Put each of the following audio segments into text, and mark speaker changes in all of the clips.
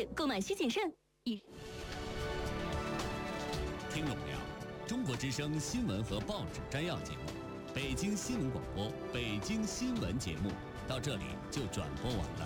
Speaker 1: 示购买需谨慎。
Speaker 2: 听众朋友，中国之声新闻和报纸摘要节目，北京新闻广播北京新闻节目到这里就转播完了。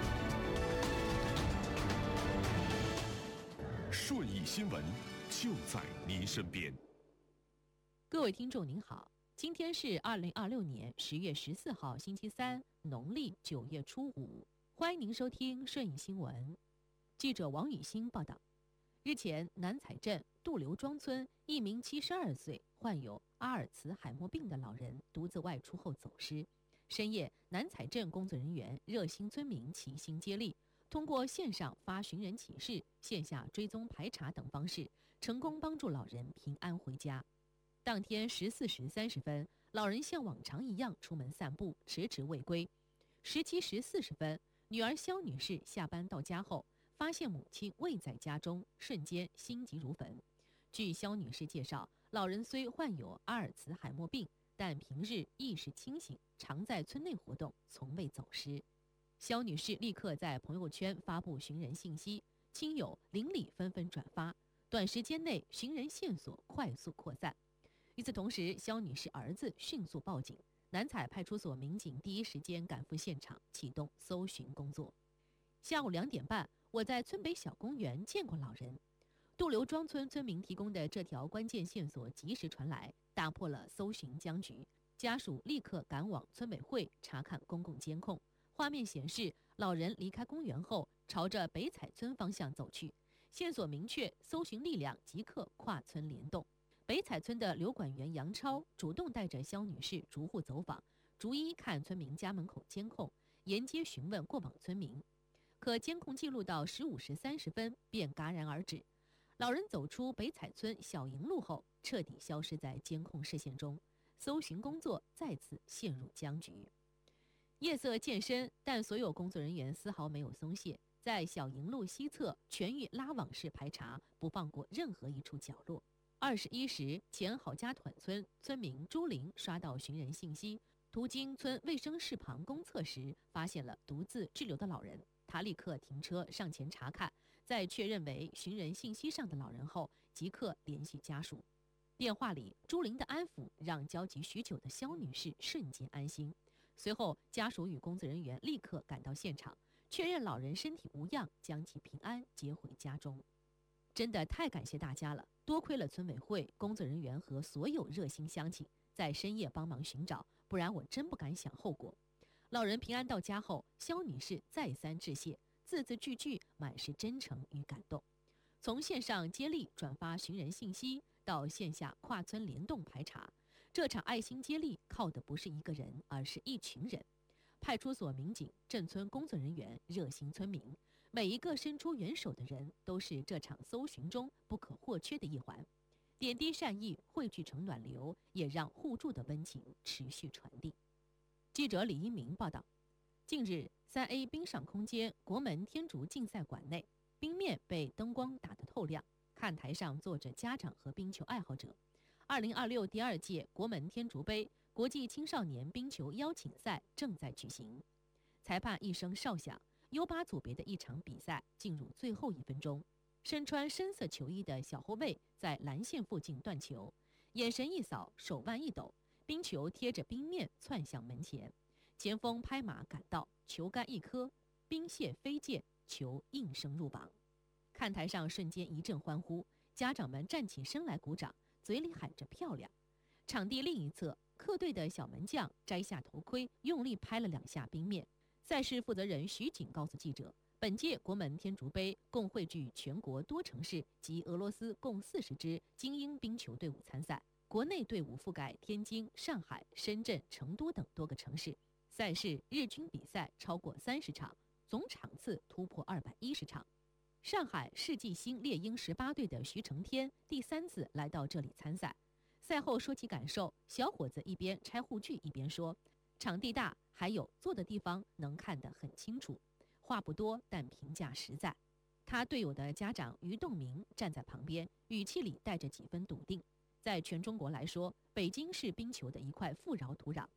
Speaker 3: 顺义新闻就在您身边。
Speaker 4: 各位听众您好，今天是2026年10月14号星期三，农历9月初5，欢迎您收听顺义新闻。记者王雨欣报道，日前南彩镇杜刘庄村一名72岁患有阿尔茨海默病的老人独自外出后走失。深夜，南彩镇工作人员、热心村民齐心接力，通过线上发寻人启事、线下追踪排查等方式，成功帮助老人平安回家。当天14时30分，老人像往常一样出门散步，迟迟未归。17时40分，女儿肖女士下班到家后，发现母亲未在家中，瞬间心急如焚。据肖女士介绍，老人虽患有阿尔茨海默病，但平日意识清醒，常在村内活动，从未走失。肖女士立刻在朋友圈发布寻人信息，亲友邻里纷纷转发，短时间内寻人线索快速扩散。与此同时，肖女士儿子迅速报警，南彩派出所民警第一时间赶赴现场，启动搜寻工作。下午2点半，我在村北小公园见过老人。杜刘庄村村民提供的这条关键线索及时传来，打破了搜寻僵局。家属立刻赶往村委会查看公共监控，画面显示老人离开公园后，朝着北彩村方向走去。线索明确，搜寻力量即刻跨村联动。北彩村的刘管员杨超主动带着肖女士逐户走访，逐一看村民家门口监控，沿街询问过往村民。可监控记录到15时30分便戛然而止，老人走出北彩村小营路后，彻底消失在监控视线中，搜寻工作再次陷入僵局。夜色渐深，但所有工作人员丝毫没有松懈，在小营路西侧全域拉网式排查，不放过任何一处角落。21时，前郝家团村村民朱玲刷到寻人信息，途经村卫生室旁公厕时，发现了独自滞留的老人。他立刻停车上前查看，在确认为寻人信息上的老人后，即刻联系家属。电话里，朱玲的安抚让焦急许久的肖女士瞬间安心。随后，家属与工作人员立刻赶到现场，确认老人身体无恙，将其平安接回家中。真的太感谢大家了，多亏了村委会、工作人员和所有热心乡亲在深夜帮忙寻找，不然我真不敢想后果。老人平安到家后，肖女士再三致谢，字字句句满是真诚与感动。从线上接力转发寻人信息到线下跨村联动排查，这场爱心接力靠的不是一个人，而是一群人。派出所民警、镇村工作人员、热心村民，每一个伸出援手的人都是这场搜寻中不可或缺的一环。点滴善意汇聚成暖流，也让互助的温情持续传递。记者李一鸣报道，近日3A 冰上空间国门天竺竞赛馆内，冰面被灯光打得透亮，看台上坐着家长和冰球爱好者。2026第2届国门天竺杯国际青少年冰球邀请赛正在举行。裁判一声哨响，U8组别的一场比赛进入最后1分钟。身穿深色球衣的小后卫在蓝线附近断球，眼神一扫，手腕一抖，冰球贴着冰面窜向门前，前锋拍马赶到，球杆一磕，冰屑飞溅，球应声入网。看台上瞬间一阵欢呼，家长们站起身来鼓掌，嘴里喊着漂亮。场地另一侧，客队的小门将摘下头盔，用力拍了2下冰面。赛事负责人徐景告诉记者，本届国门天竺杯共汇聚全国多城市及俄罗斯共40支精英冰球队伍参赛，国内队伍覆盖天津、上海、深圳、成都等多个城市。赛事日均比赛超过30场，总场次突破210场。上海世纪星猎鹰18队的徐成天第3次来到这里参赛。赛后说起感受，小伙子一边拆护具一边说，场地大，还有坐的地方能看得很清楚，话不多，但评价实在。他队友的家长于栋明站在旁边，语气里带着几分笃定。在全中国来说，北京是冰球的一块富饶土壤。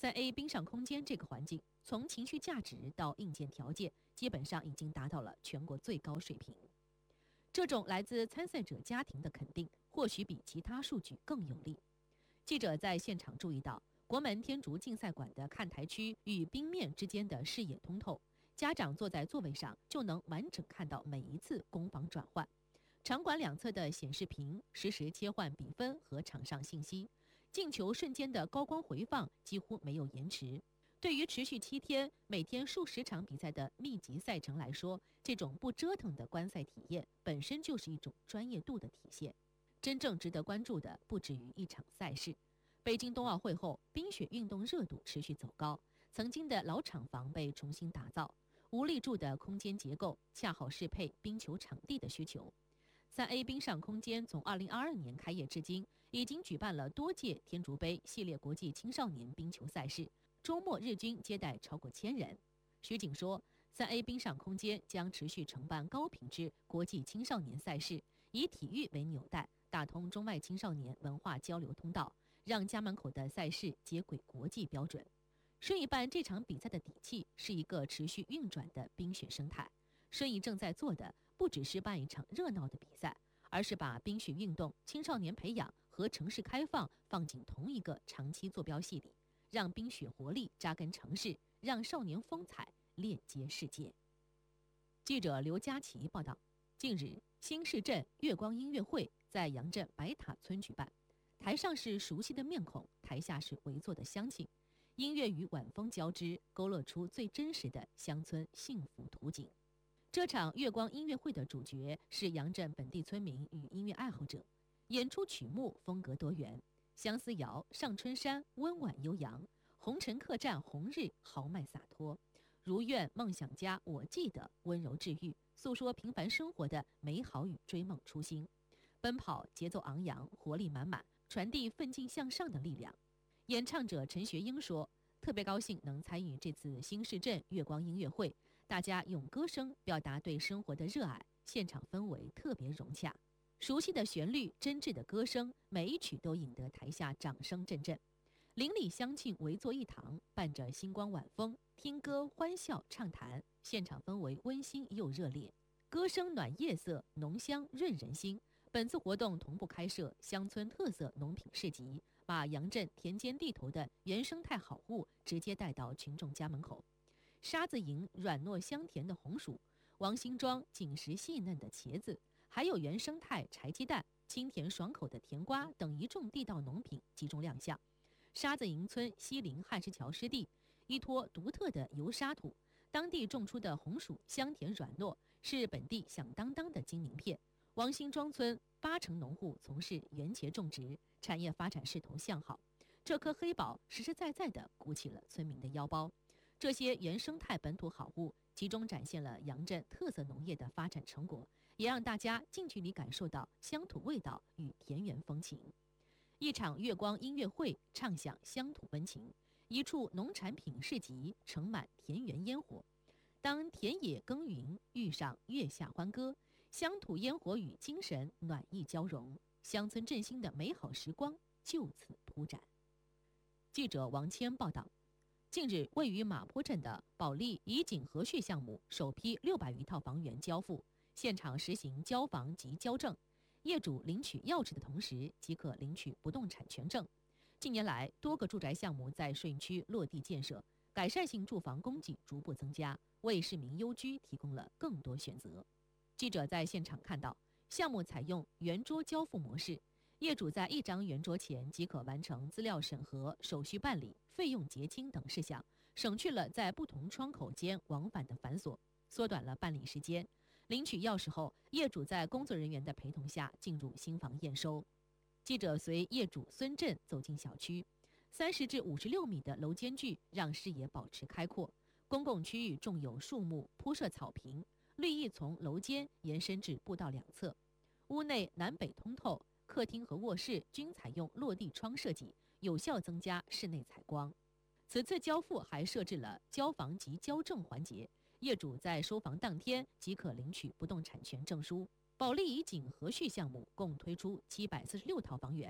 Speaker 4: 3A 冰上空间这个环境，从情绪价值到硬件条件，基本上已经达到了全国最高水平。这种来自参赛者家庭的肯定，或许比其他数据更有力。记者在现场注意到，国门天竺竞赛馆的看台区与冰面之间的视野通透，家长坐在座位上就能完整看到每一次攻防转换。场馆两侧的显示屏实时切换比分和场上信息，进球瞬间的高光回放几乎没有延迟。对于持续7天、每天数十场比赛的密集赛程来说，这种不折腾的观赛体验本身就是一种专业度的体现。真正值得关注的不止于一场赛事。北京冬奥会后，冰雪运动热度持续走高，曾经的老厂房被重新打造，无立柱的空间结构恰好适配冰球场地的需求。3A 冰上空间从2022年开业至今，已经举办了多届天竺杯系列国际青少年冰球赛事，周末日均接待超过1000人。徐景说，3A 冰上空间将持续承办高品质国际青少年赛事，以体育为纽带，打通中外青少年文化交流通道，让家门口的赛事接轨国际标准。顺义办这场比赛的底气是一个持续运转的冰雪生态。顺义正在做的不只是办一场热闹的比赛，而是把冰雪运动、青少年培养和城市开放放进同一个长期坐标系里，让冰雪活力扎根城市，让少年风采链接世界。记者刘佳琪报道，近日新市镇月光音乐会在杨镇白塔村举办，台上是熟悉的面孔，台下是围坐的乡亲，音乐与晚风交织，勾勒出最真实的乡村幸福图景。这场月光音乐会的主角是杨镇本地村民与音乐爱好者，演出曲目风格多元，相思谣、上春山温婉悠扬，红尘客栈红日豪迈洒脱，如愿梦想家我记得温柔治愈，诉说平凡生活的美好与追梦初心。奔跑节奏昂扬，活力满满，传递奋进向上的力量。演唱者陈学英说，特别高兴能参与这次新市镇月光音乐会，大家用歌声表达对生活的热爱，现场氛围特别融洽。熟悉的旋律，真挚的歌声，每一曲都引得台下掌声阵阵。邻里乡亲围坐一堂，伴着星光晚风，听歌欢笑畅谈，现场氛围温馨又热烈，歌声暖夜色，浓香润人心。本次活动同步开设乡村特色农品市集，把杨镇田间地头的原生态好物直接带到群众家门口。沙子营软糯香甜的红薯，王辛庄紧实细嫩的茄子，还有原生态柴鸡蛋、清甜爽口的甜瓜等一众地道农品集中亮相。沙子营村西临汉石桥湿地，依托独特的油沙土，当地种出的红薯香甜软糯，是本地响当当的金名片。王辛庄村80%农户从事原茄种植，产业发展势头向好。这颗黑宝实实在在地鼓起了村民的腰包。这些原生态本土好物集中展现了杨镇特色农业的发展成果，也让大家近距离感受到乡土味道与田园风情。一场月光音乐会唱响乡土温情，一处农产品市集盛满田园烟火。当田野耕耘遇上月下欢歌，乡土烟火与精神暖意交融，乡村振兴的美好时光就此铺展。记者王谦报道，近日位于马坡镇的保利怡景和煦项目首批600余套房源交付，现场实行交房及交证，业主领取钥匙的同时即可领取不动产权证。近年来，多个住宅项目在顺义区落地建设，改善性住房供给逐步增加，为市民优居提供了更多选择。记者在现场看到，项目采用圆桌交付模式，业主在1张圆桌前即可完成资料审核、手续办理、费用结清等事项，省去了在不同窗口间往返的繁琐，缩短了办理时间。领取钥匙后，业主在工作人员的陪同下进入新房验收。记者随业主孙振走进小区，30至56米的楼间距让视野保持开阔，公共区域种有树木，铺设草坪，绿意从楼间延伸至步道两侧。屋内南北通透，客厅和卧室均采用落地窗设计，有效增加室内采光。此次交付还设置了交房及交证环节，业主在收房当天即可领取不动产权证书。保利怡景和煦项目共推出746套房源，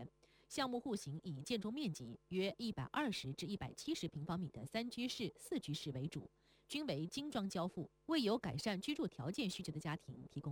Speaker 4: 项目户型以建筑面积约120至170平方米的3居室、4居室为主，均为精装交付，为有改善居住条件需求的家庭提供